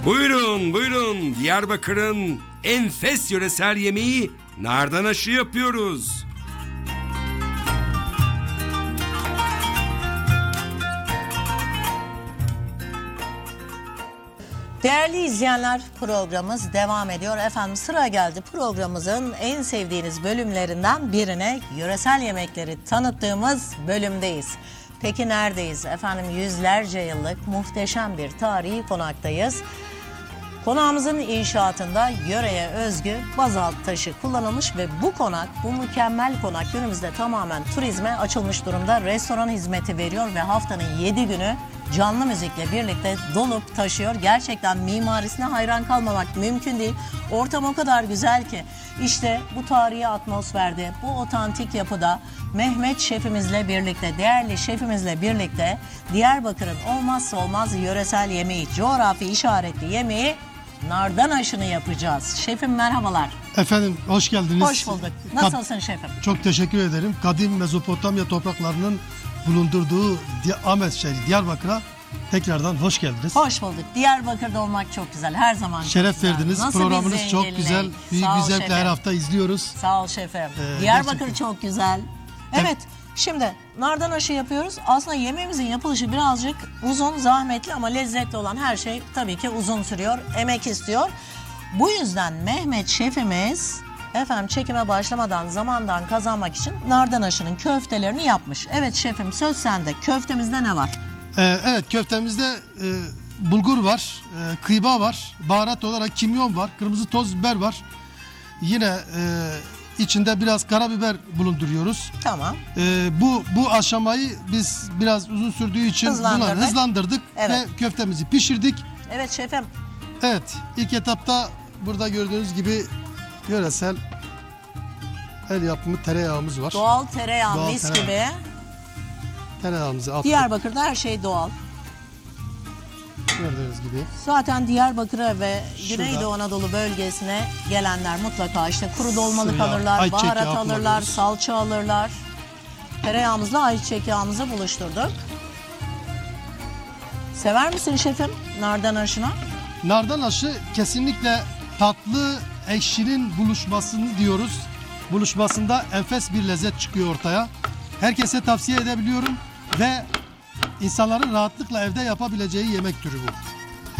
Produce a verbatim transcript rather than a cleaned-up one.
Buyurun buyurun, Diyarbakır'ın enfes yöresel yemeği nardan aşı yapıyoruz. Değerli izleyenler, programımız devam ediyor. Efendim sıra geldi programımızın en sevdiğiniz bölümlerinden birine, yöresel yemekleri tanıttığımız bölümdeyiz. Peki neredeyiz? Efendim yüzlerce yıllık muhteşem bir tarihi konaktayız. Konağımızın inşaatında yöreye özgü bazalt taşı kullanılmış ve bu konak, bu mükemmel konak günümüzde tamamen turizme açılmış durumda. Restoran hizmeti veriyor ve haftanın yedi günü canlı müzikle birlikte dolup taşıyor. Gerçekten mimarisine hayran kalmamak mümkün değil. Ortam o kadar güzel ki işte bu tarihi atmosferde, bu otantik yapıda Mehmet şefimizle birlikte, değerli şefimizle birlikte Diyarbakır'ın olmazsa olmaz yöresel yemeği, coğrafi işaretli yemeği nardan aşını yapacağız. Şefim merhabalar. Efendim hoş geldiniz. Hoş bulduk. Nasılsın şefim? Çok teşekkür ederim. Kadim Mezopotamya topraklarının bulundurduğu Ahmet şehri Diyarbakır'a tekrardan hoş geldiniz. Hoş bulduk. Diyarbakır'da olmak çok güzel. Her zaman şeref güzel. verdiniz. Nasıl Programınız çok güzel. Büyük bir zevkle her hafta izliyoruz. Sağ ol şefim. Ee, Diyarbakır gerçekten. çok güzel. Evet. Şimdi nardan aşı yapıyoruz. Aslında yemeğimizin yapılışı birazcık uzun, zahmetli ama lezzetli olan her şey tabii ki uzun sürüyor, emek istiyor. Bu yüzden Mehmet şefimiz efendim çekime başlamadan zamandan kazanmak için nardan aşının köftelerini yapmış. Evet şefim, söz sende. Köftemizde ne var? Ee, evet köftemizde e, bulgur var, e, kıyma var, baharat olarak kimyon var, kırmızı toz biber var. Yine e, içinde biraz karabiber bulunduruyoruz. Tamam. Ee, bu bu aşamayı biz biraz uzun sürdüğü için Hızlandırdık. buna hızlandırdık Evet. ve köftemizi pişirdik. Evet şefim. Evet, ilk etapta burada gördüğünüz gibi yöresel el yapımı tereyağımız var. Doğal tereyağı Doğal mis tereyağı. gibi. Tereyağımızı attık. Diyarbakır'da her şey doğal. Gördüğünüz gibi. Zaten Diyarbakır'a ve Şurada. Güneydoğu Anadolu bölgesine gelenler mutlaka işte kuru dolmalık Sıvı yağ, alırlar, ayçiçek baharat yağı alırlar, kullanıyoruz. salça alırlar. Tereyağımızla ayçiçek yağımızı buluşturduk. Sever misin şefim nardan aşını? Nardan aşı kesinlikle tatlı ekşinin buluşmasını diyoruz. Buluşmasında enfes bir lezzet çıkıyor ortaya. Herkese tavsiye edebiliyorum ve insanların rahatlıkla evde yapabileceği yemek türü bu.